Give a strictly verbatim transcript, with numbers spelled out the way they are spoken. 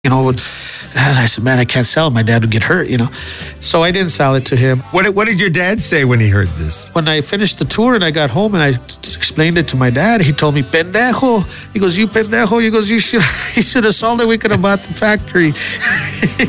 you know, and I said, man, I can't sell it. My dad would get hurt, you know. So I didn't sell it to him. What did, what did your dad say when he heard this? When I finished the tour and I got home and I explained it to my dad, he told me, pendejo. He goes, you pendejo. He goes, you should, you should have sold it. We could have bought the factory.